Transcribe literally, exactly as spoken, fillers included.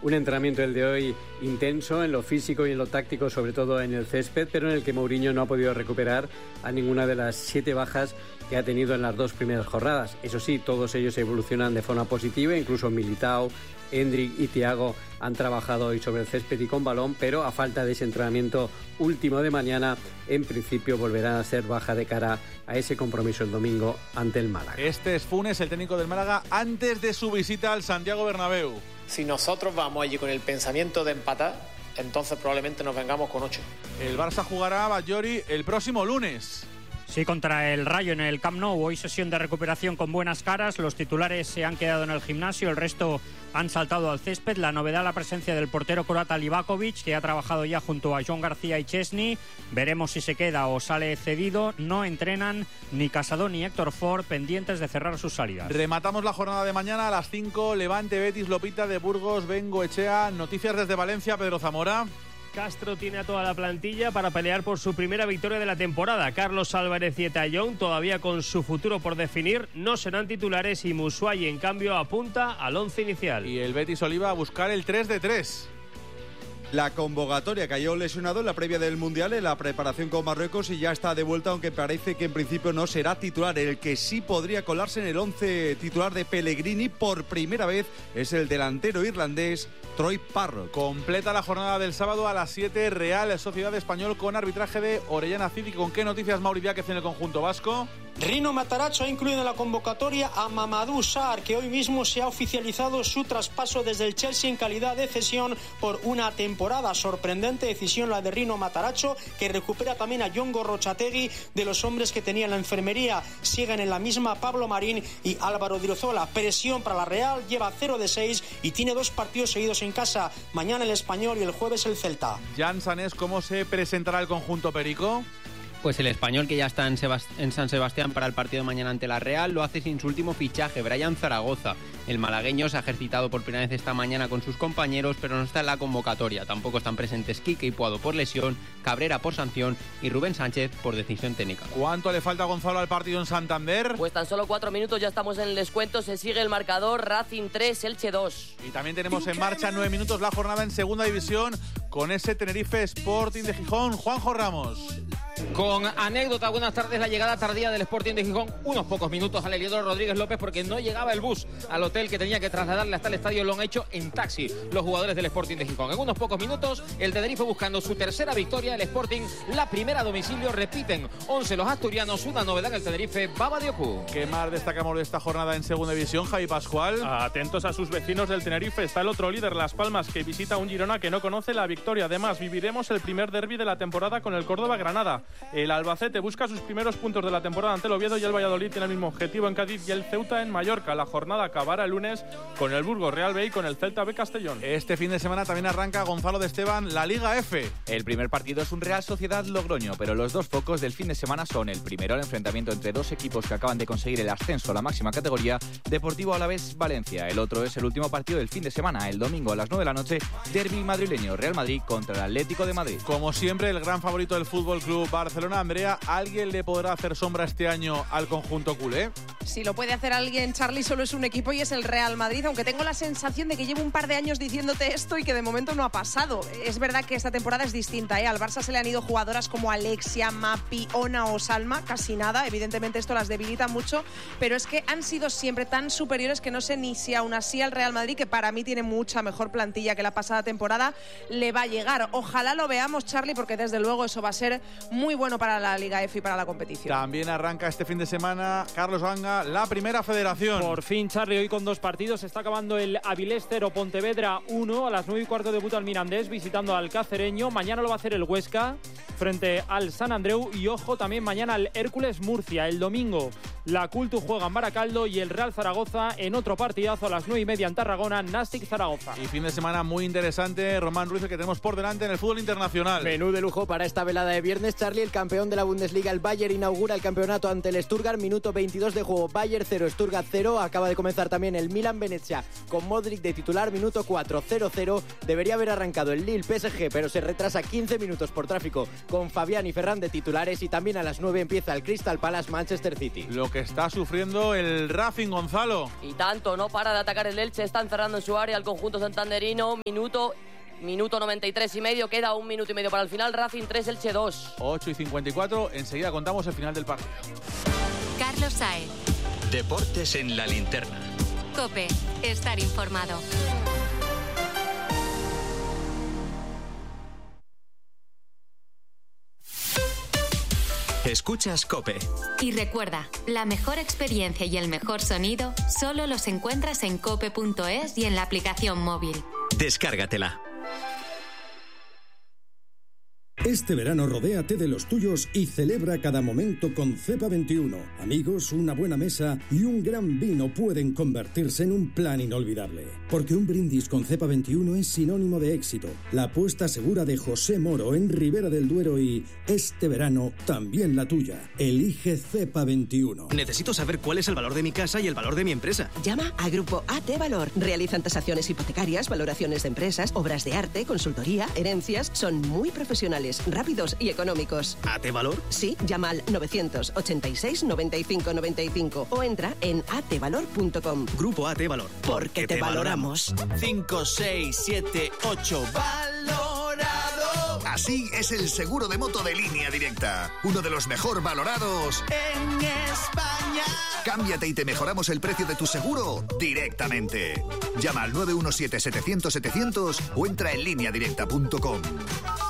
Un entrenamiento el de hoy intenso en lo físico y en lo táctico, sobre todo en el césped, pero en el que Mourinho no ha podido recuperar a ninguna de las siete bajas que ha tenido en las dos primeras jornadas. Eso sí, todos ellos evolucionan de forma positiva, incluso Militao, Endrick y Thiago han trabajado hoy sobre el césped y con balón, pero a falta de ese entrenamiento último de mañana, en principio volverán a ser baja de cara a ese compromiso el domingo ante el Málaga. Este es Funes, el técnico del Málaga, antes de su visita al Santiago Bernabéu. Si nosotros vamos allí con el pensamiento de empatar, entonces probablemente nos vengamos con ocho. El Barça jugará a Batllori el próximo lunes. Sí, contra el Rayo en el Camp Nou. Hoy sesión de recuperación con buenas caras. Los titulares se han quedado en el gimnasio, el resto han saltado al césped. La novedad, la presencia del portero croata Livakovic, que ha trabajado ya junto a Joan García y Chesney. Veremos si se queda o sale cedido. No entrenan ni Casado ni Héctor Ford, pendientes de cerrar sus salidas. Rematamos la jornada de mañana a las cinco. Levante, Betis, Lopita de Burgos, Bengoechea. Noticias desde Valencia, Pedro Zamora. Castro tiene a toda la plantilla para pelear por su primera victoria de la temporada. Carlos Álvarez y Etayón, todavía con su futuro por definir, no serán titulares y Musuay, en cambio, apunta al once inicial. Y el Betis Oliva a buscar el tres de tres. La convocatoria cayó lesionado en la previa del Mundial, en la preparación con Marruecos, y ya está de vuelta, aunque parece que en principio no será titular. El que sí podría colarse en el once titular de Pellegrini por primera vez es el delantero irlandés Troy Parrott. Completa la jornada del sábado a las siete, Real Sociedad Español con arbitraje de Orellana Cid. ¿Y con qué noticias Mauri Víquez en el conjunto vasco? Rino Matarazzo ha incluido en la convocatoria a Mamadou Sarr, que hoy mismo se ha oficializado su traspaso desde el Chelsea en calidad de cesión por una temporada. Sorprendente decisión la de Rino Matarazzo, que recupera también a Jon Gorrotxategi, de los hombres que tenía en la enfermería. Siguen en la misma Pablo Marín y Álvaro Driozola. Presión para la Real, lleva cero de seis y tiene dos partidos seguidos en casa. Mañana el Español y el jueves el Celta. Jan Sanés, ¿cómo se presentará el conjunto perico? Pues el Español, que ya está en, Sebast- en San Sebastián para el partido de mañana ante la Real, lo hace sin su último fichaje, Brian Zaragoza. El malagueño se ha ejercitado por primera vez esta mañana con sus compañeros, pero no está en la convocatoria. Tampoco están presentes Quique y Puado por lesión, Cabrera por sanción y Rubén Sánchez por decisión técnica. ¿Cuánto le falta a Gonzalo al partido en Santander? Pues tan solo cuatro minutos, ya estamos en el descuento. Se sigue el marcador, Racing tres, Elche dos. Y también tenemos en marcha nueve minutos la jornada en segunda división con ese Tenerife Sporting de Gijón. Juanjo Ramos. Con anécdota, buenas tardes, la llegada tardía del Sporting de Gijón, unos pocos minutos al Heliodoro Rodríguez López porque no llegaba el bus al hotel que tenía que trasladarle hasta el estadio. Lo han hecho en taxi los jugadores del Sporting de Gijón. En unos pocos minutos el Tenerife buscando su tercera victoria, el Sporting la primera a domicilio. Repiten once los asturianos, una novedad en el Tenerife, Baba Diocú. ¿Qué más destacamos de esta jornada en segunda división, Javi Pascual? Atentos a sus vecinos del Tenerife, está el otro líder, Las Palmas, que visita un Girona que no conoce la victoria. Además, viviremos el primer derbi de la temporada con el Córdoba-Granada. El Albacete busca sus primeros puntos de la temporada ante el Oviedo y el Valladolid tiene el mismo objetivo en Cádiz y el Ceuta en Mallorca. La jornada acabará el lunes con el Burgos Real B y con el Celta B Castellón. Este fin de semana también arranca, Gonzalo de Esteban, la Liga F. El primer partido es un Real Sociedad Logroño, pero los dos focos del fin de semana son el primero, el enfrentamiento entre dos equipos que acaban de conseguir el ascenso a la máxima categoría, Deportivo Alavés Valencia. El otro es el último partido del fin de semana, el domingo a las nueve de la noche, derbi madrileño, Real Madrid contra el Atlético de Madrid. Como siempre, el gran favorito del Fútbol Club Barcelona. Andrea, ¿alguien le podrá hacer sombra este año al conjunto culé? Si lo puede hacer alguien, Charlie, solo es un equipo y es el Real Madrid, aunque tengo la sensación de que llevo un par de años diciéndote esto y que de momento no ha pasado. Es verdad que esta temporada es distinta, ¿eh? Al Barça se le han ido jugadoras como Alexia, Mapi, Ona o Salma, casi nada, evidentemente esto las debilita mucho, pero es que han sido siempre tan superiores que no sé ni si aún así al Real Madrid, que para mí tiene mucha mejor plantilla que la pasada temporada, le va a llegar. Ojalá lo veamos, Charlie, porque desde luego eso va a ser muy bueno para la Liga F y para la competición. También arranca este fin de semana, Carlos Ganga, la primera federación. Por fin, Charlie, hoy con dos partidos se está acabando el Avilés cero, Pontevedra uno. A las nueve y cuarto debuta el Mirandés visitando al Cacereño. Mañana lo va a hacer el Huesca frente al San Andreu. Y ojo, también mañana el Hércules Murcia. El domingo la Cultu juega en Baracaldo y el Real Zaragoza en otro partidazo a las nueve y media en Tarragona, Nastic Zaragoza. Y fin de semana muy interesante, Román Ruiz, el que tenemos por delante en el fútbol internacional. Menú de lujo para esta velada de viernes, Charlie. El campeón de la Bundesliga, el Bayern, inaugura el campeonato ante el Stuttgart. Minuto veintidós de juego, Bayern cero, Stuttgart cero. Acaba de comenzar también el Milan-Venecia con Modric de titular. Minuto cuatro, cero cero. Debería haber arrancado el Lille-P S G, pero se retrasa quince minutos por tráfico con Fabián y Ferran de titulares. Y también a las nueve empieza el Crystal Palace-Manchester City. Lo que está sufriendo el Racing, Gonzalo. Y tanto, no para de atacar el Elche, está encerrando en su área al conjunto santanderino. Minuto, minuto noventa y tres y medio, queda un minuto y medio para el final. Racing tres, Elche dos. ocho y cincuenta y cuatro, enseguida contamos el final del partido. Carlos Saez. Deportes en la linterna. COPE, estar informado. Escuchas COPE. Y recuerda, la mejor experiencia y el mejor sonido solo los encuentras en cope punto es y en la aplicación móvil. Descárgatela. Este verano rodéate de los tuyos y celebra cada momento con Cepa veintiuno. Amigos, una buena mesa y un gran vino pueden convertirse en un plan inolvidable. Porque un brindis con Cepa veintiuno es sinónimo de éxito. La apuesta segura de José Moro en Ribera del Duero y este verano también la tuya. Elige Cepa veintiuno. Necesito saber cuál es el valor de mi casa y el valor de mi empresa. Llama a Grupo A T Valor. Realizan tasaciones hipotecarias, valoraciones de empresas, obras de arte, consultoría, herencias. Son muy profesionales, rápidos y económicos. ¿A T Valor? Sí, llama al novecientos ochenta y seis noventa y cinco noventa y cinco o entra en a t valor punto com. Grupo A T Valor. Porque te, te valoramos. cinco, seis, siete, ocho. ¡Valorado! Así es el seguro de moto de Línea Directa. Uno de los mejor valorados en España. Cámbiate y te mejoramos el precio de tu seguro directamente. Llama al nueve uno siete, setecientos, setecientos o entra en línea directa punto com.